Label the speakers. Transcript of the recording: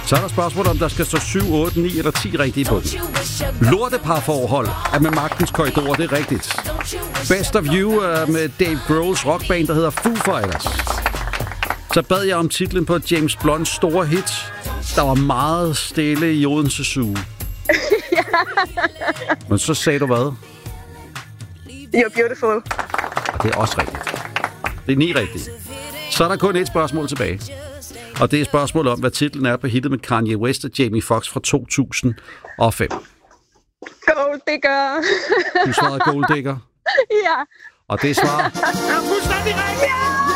Speaker 1: Så er der spørgsmål om, der skal stå 7, 8, 9 eller 10 rigtige på den. Lorteparforhold er med Magtens Korridor, det er rigtigt. Best of You er med Dave Grohls rockband, der hedder Foo Fighters. Så bad jeg om titlen på James Blunts store hit. Der var meget stille i Odense Zoo. Men så sagde du hvad?
Speaker 2: You're Beautiful.
Speaker 1: Og det er også rigtigt. Det er 9 rigtige. Så er der kun et spørgsmål tilbage. Og det er spørgsmålet om, hvad titlen er på hittet med Kanye West og Jamie Foxx fra 2005.
Speaker 2: Gold Digger.
Speaker 1: Du svarede Gold Digger.
Speaker 2: Ja.
Speaker 1: Og det svar er fuldstændig rigtigt.